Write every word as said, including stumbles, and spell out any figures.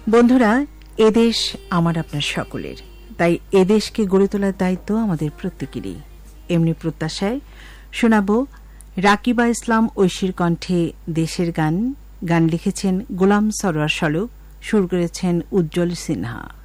বন্ধুরা, এদেশ আমার আপনার সকলের, তাই এদেশকে গড়ে তোলার দায়িত্ব আমাদের প্রত্যেকেরই। এমনি প্রত্যাশায় শোনাব রাকিবা ইসলাম ঐশীর কণ্ঠে দেশের গান। গান লিখেছেন গোলাম সরোয়ার সলক, সুর করেছেন উজ্জ্বল সিনহা।